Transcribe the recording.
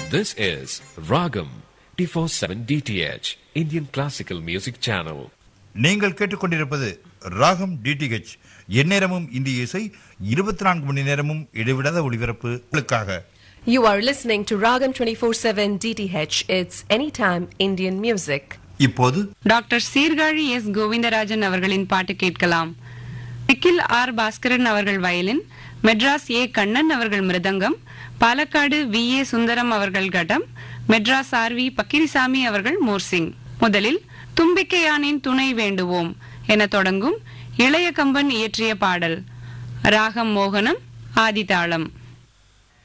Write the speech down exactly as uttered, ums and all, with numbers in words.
This is Ragam two forty-seven D T H Indian Classical Music Channel. நீங்கள் கேட்டுக்கொண்டிருப்பது ராகம் DTH, எந்நேரமும் இந்திய இசை, இருபத்தி நான்கு மணி நேரமும் இடைவிடாத ஒளிபரப்புகளுக்காக. You are listening to Ragam twenty-four seven D T H. It's anytime Indian music. இப்போது டாக்டர் சீர்காழி எஸ் கோவிந்தராஜன் அவர்களின் பாட்டு கேட்கலாம். நிக்கில் ஆர் பாஸ்கரன் அவர்கள் வயலின், மெட்ராஸ் ஏ கண்ணன் அவர்கள் மிருதங்கம், பாலக்காடு வி ஏ சுந்தரம் அவர்கள் கடம், மெட்ராஸ் ஆர் வி பக்கிரிசாமி அவர்கள் மோர்சிங். முதலில் தும்பிக்கையானின் துணை வேண்டுவோம் என தொடங்கும் இளைய கம்பன் இயற்றிய பாடல். ராகம் மோகனம், ஆதிதாளம்.